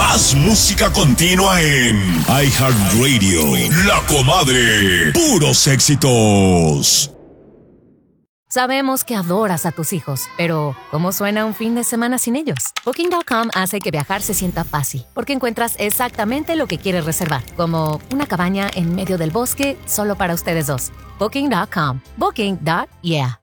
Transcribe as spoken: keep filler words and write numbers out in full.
Más música continua en iHeartRadio. La Comadre. Puros éxitos. Sabemos que adoras a tus hijos, pero ¿cómo suena un fin de semana sin ellos? Booking punto com hace que viajar se sienta fácil, porque encuentras exactamente lo que quieres reservar, como una cabaña en medio del bosque solo para ustedes dos. Booking punto com. Booking. Yeah.